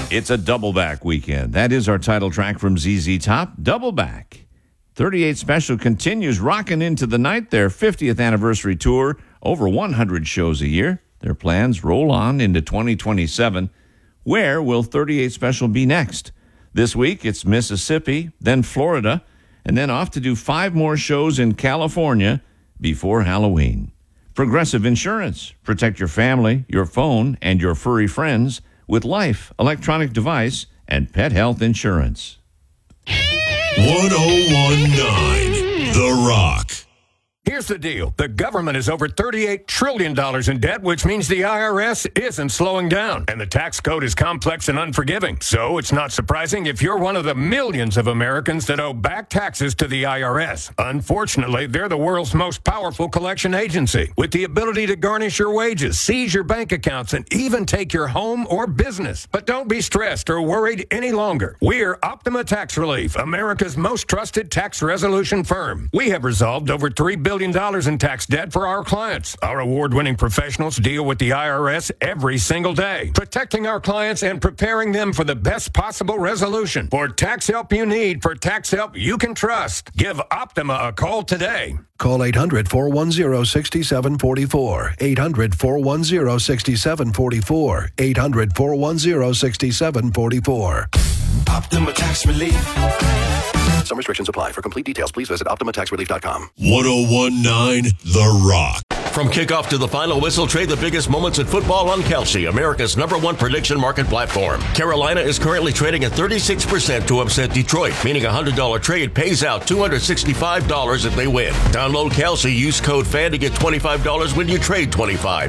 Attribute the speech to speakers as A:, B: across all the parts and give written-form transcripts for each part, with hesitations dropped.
A: It's a double back weekend. That is our title track from ZZ Top, Double Back. 38 Special continues rocking into the night, their 50th anniversary tour, over 100 shows a year. Their plans roll on into 2027. Where will 38 Special be next? This week, it's Mississippi, then Florida, and then off to do 5 more shows in California before Halloween. Progressive Insurance. Protect your family, your phone, and your furry friends with life, electronic device, and pet health insurance.
B: 1019 The Rock.
C: Here's the deal. The government is over $38 trillion in debt, which means the IRS isn't slowing down. And the tax code is complex and unforgiving. So it's not surprising if you're one of the millions of Americans that owe back taxes to the IRS. Unfortunately, they're the world's most powerful collection agency, with the ability to garnish your wages, seize your bank accounts, and even take your home or business. But don't be stressed or worried any longer. We're Optima Tax Relief, America's most trusted tax resolution firm. We have resolved over $3 billion in tax debt for our clients. Our award-winning professionals deal with the IRS every single day, protecting our clients and preparing them for the best possible resolution. For tax help you need, for tax help you can trust, give Optima a call today.
D: Call 800-410-6744. 800-410-6744. 800-410-6744.
E: Optima Tax Relief. Some restrictions apply. For complete details, please visit OptimaTaxRelief.com.
B: 1019 The Rock.
F: From kickoff to the final whistle, trade the biggest moments in football on Kalshi, America's #1 prediction market platform. Carolina is currently trading at 36% to upset Detroit, meaning a $100 trade pays out $265 if they win. Download Kalshi, use code FAN to get $25 when you trade $25.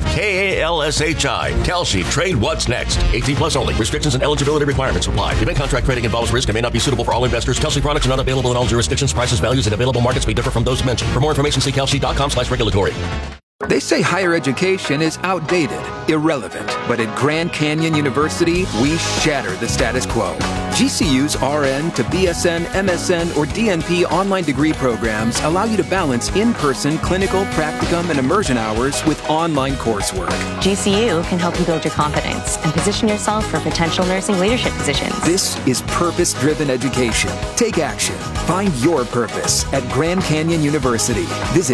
F: KALSHI. Kalshi, trade what's next. 18 plus only. Restrictions and eligibility requirements apply. Event contract trading involves risk and may not be suitable for all investors. Kalshi products are not available in all jurisdictions. Prices, values, and available markets may differ from those mentioned. For more information, see kalshi.com/regulatory.
G: They say higher education is outdated, irrelevant, but at Grand Canyon University, we shatter the status quo. GCU's RN to BSN, MSN, or DNP online degree programs allow you to balance in-person clinical, practicum, and immersion hours with online coursework.
H: GCU can help you build your confidence and position yourself for potential nursing leadership positions.
G: This is purpose-driven education. Take action. Find your purpose at Grand Canyon University. Visit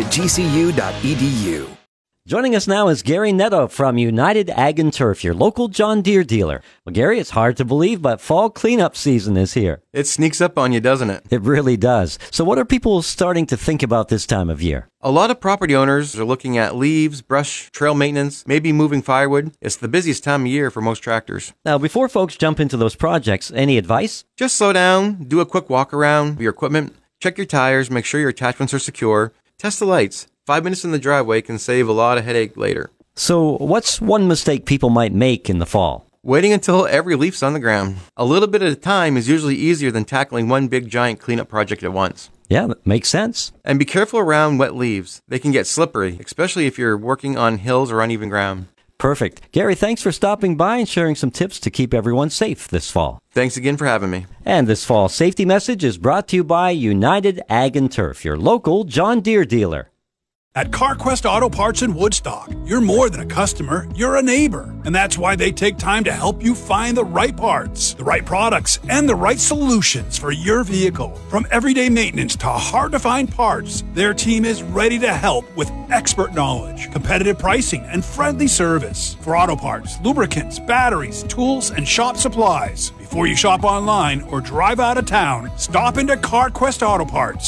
G: gcu.edu.
I: Joining us now is Gary Netto from United Ag and Turf, your local John Deere dealer. Well, Gary, it's hard to believe, but fall cleanup season is here.
J: It sneaks up on you, doesn't it?
I: It really does. So what are people starting to think about this time of year?
J: A lot of property owners are looking at leaves, brush, trail maintenance, maybe moving firewood. It's the busiest time of year for most tractors.
I: Now, before folks jump into those projects, any advice?
J: Just slow down, do a quick walk around of your equipment, check your tires, make sure your attachments are secure, test the lights. 5 minutes in the driveway can save a lot of headache later.
I: So what's one mistake people might make in the fall?
J: Waiting until every leaf's on the ground. A little bit at a time is usually easier than tackling one big giant cleanup project at once.
I: Yeah, that makes sense.
J: And be careful around wet leaves. They can get slippery, especially if you're working on hills or uneven ground.
I: Perfect. Gary, thanks for stopping by and sharing some tips to keep everyone safe this fall.
J: Thanks again for having me.
I: And this fall safety message is brought to you by United Ag and Turf, your local John Deere dealer.
K: At CarQuest Auto Parts in Woodstock, you're more than a customer, you're a neighbor. And that's why they take time to help you find the right parts, the right products, and the right solutions for your vehicle. From everyday maintenance to hard-to-find parts, their team is ready to help with expert knowledge, competitive pricing, and friendly service. For auto parts, lubricants, batteries, tools, and shop supplies. Before you shop online or drive out of town, stop into CarQuest Auto Parts.